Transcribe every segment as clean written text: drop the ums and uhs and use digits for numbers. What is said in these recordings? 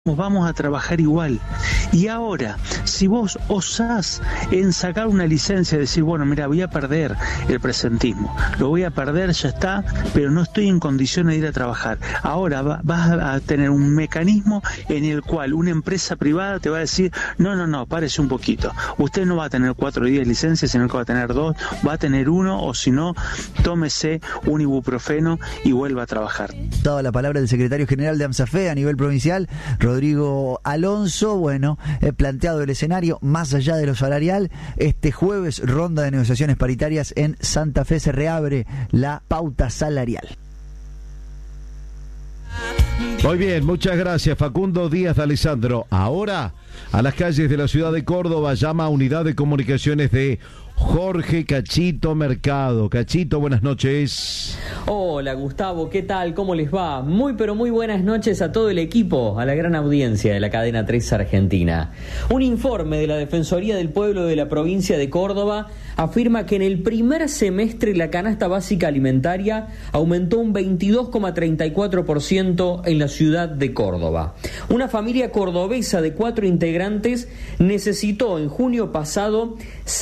vamos a trabajar igual. Y ahora, si vos osás en sacar una licencia y decir, bueno, mira, voy a perder el presentismo, lo voy a perder, ya está, pero no estoy en condiciones de ir a trabajar. Ahora vas a tener un mecanismo en el cual una empresa privada te va a decir, no, párese un poquito. Usted no va a tener 4 o 10 licencias, sino que va a tener 2, va a tener 1, o si no, tómese un ibuprofeno y vuelva a trabajar. Dado la palabra del secretario general de AMSAFE a nivel provincial, Rodrigo Alonso, bueno, planteado el escenario más allá de lo salarial. Este jueves, ronda de negociaciones paritarias en Santa Fe, se reabre la pauta salarial. Muy bien, muchas gracias, Facundo Díaz de Alessandro. Ahora, a las calles de la ciudad de Córdoba, llama a Unidad de Comunicaciones de Jorge Cachito Mercado. Cachito, buenas noches. Hola Gustavo, ¿qué tal? ¿Cómo les va? Muy pero muy buenas noches a todo el equipo, a la gran audiencia de la cadena 3 Argentina. Un informe de la Defensoría del Pueblo de la provincia de Córdoba afirma que en el primer semestre la canasta básica alimentaria aumentó un 22,34% en la ciudad de Córdoba. Una familia cordobesa de 4 integrantes necesitó en junio pasado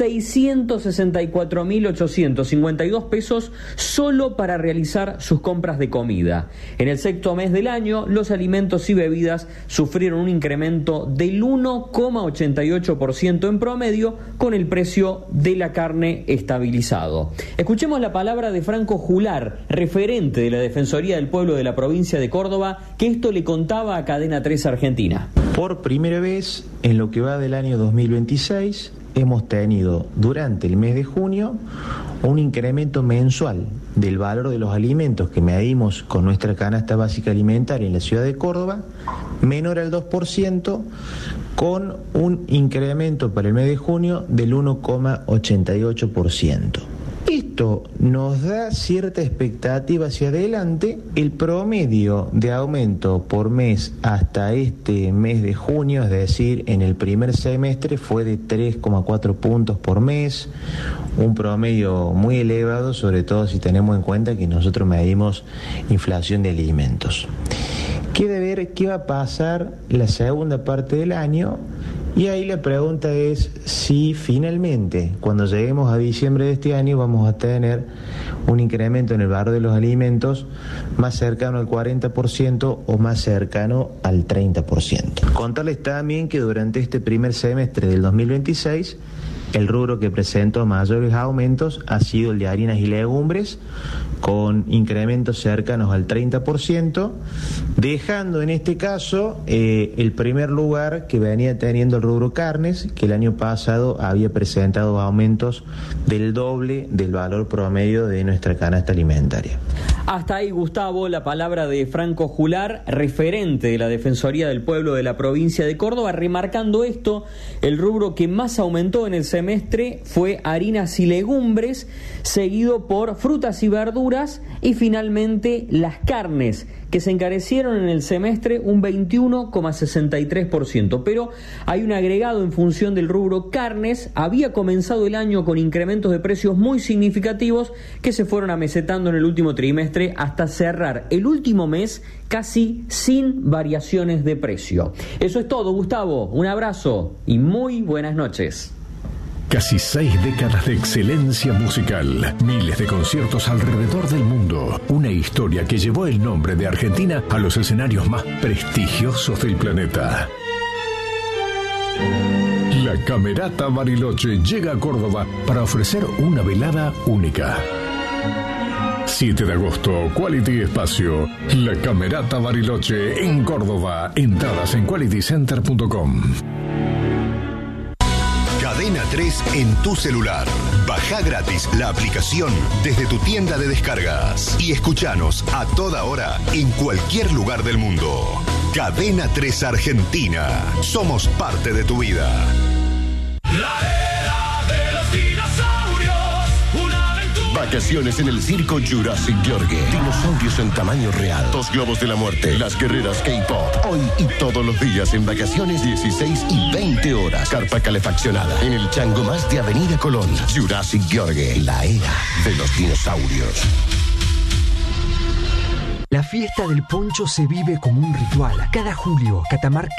664.852 pesos solo para realizar sus compras de comida. En el sexto mes del año, los alimentos y bebidas sufrieron un incremento del 1,88% en promedio, con el precio de la carne estabilizado. Escuchemos la palabra de Franco Jular, referente de la Defensoría del Pueblo de la provincia de Córdoba, que esto le contaba a Cadena 3 Argentina. Por primera vez en lo que va del año 2026, hemos tenido durante el mes de junio un incremento mensual del valor de los alimentos que medimos con nuestra canasta básica alimentaria en la ciudad de Córdoba, menor al 2%, con un incremento para el mes de junio del 1,88%. Esto nos da cierta expectativa hacia adelante. El promedio de aumento por mes hasta este mes de junio, es decir, en el primer semestre, fue de 3,4 puntos por mes, un promedio muy elevado, sobre todo si tenemos en cuenta que nosotros medimos inflación de alimentos. Queda ver qué va a pasar la segunda parte del año. Y ahí la pregunta es si finalmente, cuando lleguemos a diciembre de este año, vamos a tener un incremento en el valor de los alimentos más cercano al 40% o más cercano al 30%. Contarles también que durante este primer semestre del 2026, el rubro que presentó mayores aumentos ha sido el de harinas y legumbres, con incrementos cercanos al 30%, dejando en este caso el primer lugar que venía teniendo el rubro carnes, que el año pasado había presentado aumentos del doble del valor promedio de nuestra canasta alimentaria. Hasta ahí, Gustavo, la palabra de Franco Jular, referente de la Defensoría del Pueblo de la provincia de Córdoba, remarcando esto: el rubro que más aumentó en el semestre fue harinas y legumbres, seguido por frutas y verduras, y finalmente las carnes, que se encarecieron en el semestre un 21,63%. Pero hay un agregado en función del rubro carnes. Había comenzado el año con incrementos de precios muy significativos que se fueron amesetando en el último trimestre hasta cerrar el último mes casi sin variaciones de precio. Eso es todo, Gustavo. Un abrazo y muy buenas noches. Casi 6 décadas de excelencia musical, miles de conciertos alrededor del mundo, una historia que llevó el nombre de Argentina a los escenarios más prestigiosos del planeta. La Camerata Bariloche llega a Córdoba para ofrecer una velada única. 7 de agosto, Quality Espacio, La Camerata Bariloche en Córdoba. Entradas en qualitycenter.com. Cadena 3 en tu celular. Baja gratis la aplicación desde tu tienda de descargas y escuchanos a toda hora en cualquier lugar del mundo. Cadena 3 Argentina. Somos parte de tu vida. La era de los dinosaurios, una aventura. Vacaciones en el circo Jurassic Yorgue. Dinosaurios en tamaño real. 2 globos de la muerte. Las guerreras K-pop. Hoy y todos los días en vacaciones, 16 y 20 horas. Carpa calefaccionada en el Chango Más de Avenida Colón. Jurassic Yorgue. La era de los dinosaurios. La La fiesta del poncho se vive como un ritual. Cada julio, Catamarca